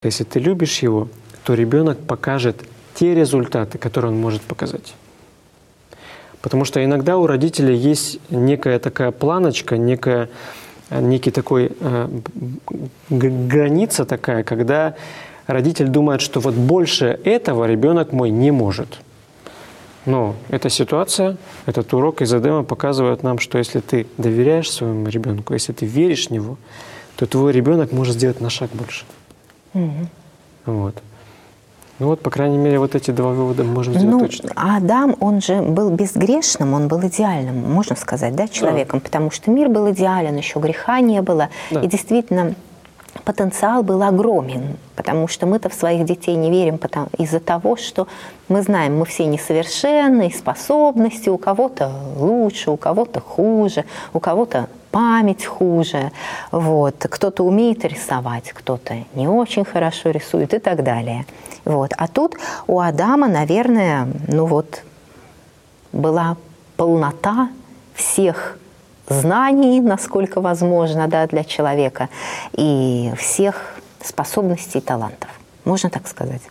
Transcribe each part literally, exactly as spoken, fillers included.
Если ты любишь его, то ребенок покажет те результаты, которые он может показать. Потому что иногда у родителей есть некая такая планочка, некая, некий такой э, граница такая, когда родитель думает, что вот больше этого ребенок мой не может. Но эта ситуация, этот урок из Эдема показывает нам, что если ты доверяешь своему ребенку, если ты веришь в него, то твой ребенок может сделать на шаг больше. Mm-hmm. Вот. Ну вот, по крайней мере, вот эти два вывода можем сделать ну, точно. Адам, он же был безгрешным, он был идеальным, можно сказать, да, человеком, да. Потому что мир был идеален, еще греха не было. Да. И действительно, потенциал был огромен, потому что мы-то в своих детей не верим из-за того, что мы знаем, мы все несовершенны, и способности у кого-то лучше, у кого-то хуже, у кого-то память хуже, вот. Кто-то умеет рисовать, кто-то не очень хорошо рисует и так далее. Вот. А тут у Адама, наверное, ну вот, была полнота всех знаний, насколько возможно, да, для человека, и всех способностей и талантов. Можно так сказать?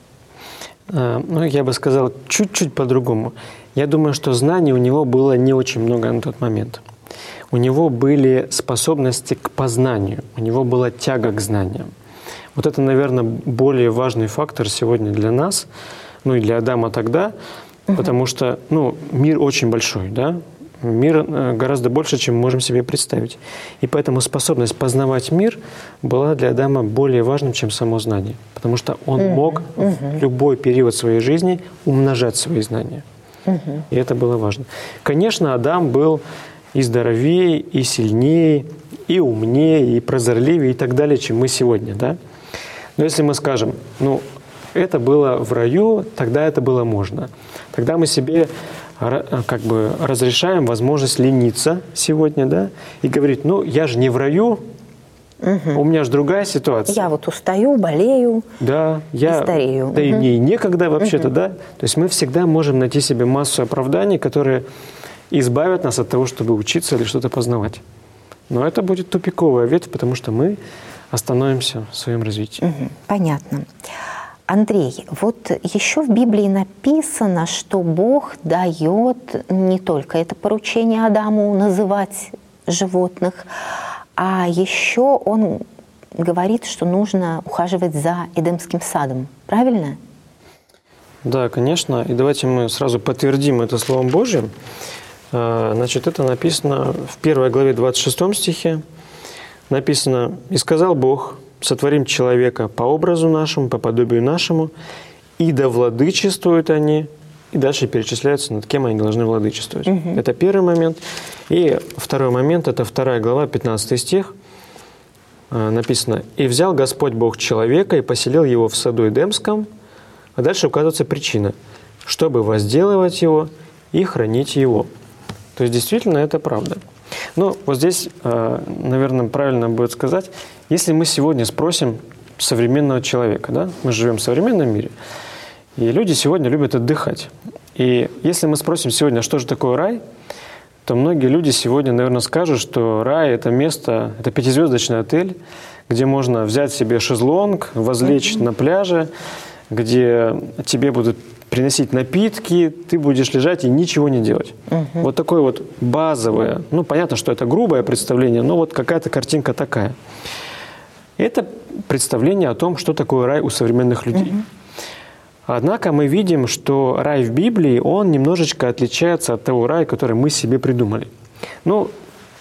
А, ну, я бы сказал чуть-чуть по-другому. Я думаю, что знаний у него было не очень много на тот момент. У него были способности к познанию, у него была тяга к знаниям. Вот это, наверное, более важный фактор сегодня для нас, ну и для Адама тогда, угу. Потому что ну, мир очень большой, да? Мир гораздо больше, чем мы можем себе представить. И поэтому способность познавать мир была для Адама более важным, чем само знание. Потому что он угу. мог угу. в любой период своей жизни умножать свои знания. Угу. И это было важно. Конечно, Адам был и здоровее, и сильнее, и умнее, и прозорливее, и так далее, чем мы сегодня, да? Но если мы скажем, ну, это было в раю, тогда это было можно. Тогда мы себе как бы разрешаем возможность лениться сегодня, да, и говорить, ну, я же не в раю, угу. у меня же другая ситуация. Я вот устаю, болею, да, я, и старею. Да, угу. и мне и некогда вообще-то, угу. да. То есть мы всегда можем найти себе массу оправданий, которые избавят нас от того, чтобы учиться или что-то познавать. Но это будет тупиковая ветвь, потому что мы остановимся в своем развитии. Угу. Понятно. Андрей, вот еще в Библии написано, что Бог дает не только это поручение Адаму называть животных, а еще Он говорит, что нужно ухаживать за Эдемским садом. Правильно? Да, конечно. И давайте мы сразу подтвердим это Словом Божьим. Значит, это написано в первой главе двадцать шестом стихе. Написано: «И сказал Бог, сотворим человека по образу нашему, по подобию нашему, и да владычествуют они». И дальше перечисляются, над кем они должны владычествовать. Угу. Это первый момент. И второй момент, это вторая глава, пятнадцатый стих. Написано: «И взял Господь Бог человека и поселил его в саду Эдемском». А дальше указывается причина: чтобы возделывать его и хранить его. То есть действительно это правда. Но вот здесь, наверное, правильно будет сказать, если мы сегодня спросим современного человека, да, мы живем в современном мире, и люди сегодня любят отдыхать. И если мы спросим сегодня, что же такое рай, то многие люди сегодня, наверное, скажут, что рай – это место, это пятизвездочный отель, где можно взять себе шезлонг, возлечь mm-hmm. на пляже, где тебе будут приносить напитки, ты будешь лежать и ничего не делать. Угу. Вот такое вот базовое, ну, понятно, что это грубое представление, но вот какая-то картинка такая. Это представление о том, что такое рай у современных людей. Угу. Однако мы видим, что рай в Библии, он немножечко отличается от того рая, который мы себе придумали. Ну,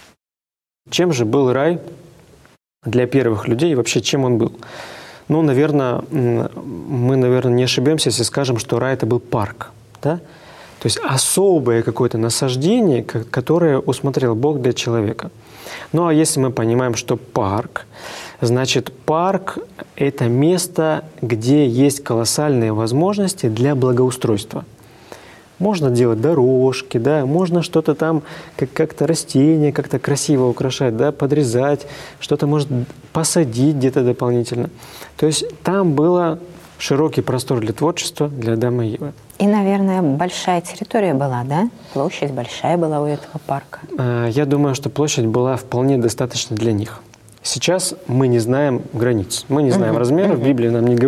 чем же был рай для первых людей и вообще чем он был? Ну, наверное, мы, наверное, не ошибемся, если скажем, что рай – это был парк, да? То есть особое какое-то насаждение, которое усмотрел Бог для человека. Ну, а если мы понимаем, что парк, значит, парк – это место, где есть колоссальные возможности для благоустройства. Можно делать дорожки, да, можно что-то там, как- как-то растения как-то красиво украшать, да, подрезать, что-то может посадить где-то дополнительно. То есть там был широкий простор для творчества для Адама и Евы. И, наверное, большая территория была, да? Площадь большая была у этого парка. Я думаю, что площадь была вполне достаточно для них. Сейчас мы не знаем границ, мы не знаем Мгм. размеров, Мгм. Библия нам не говорит,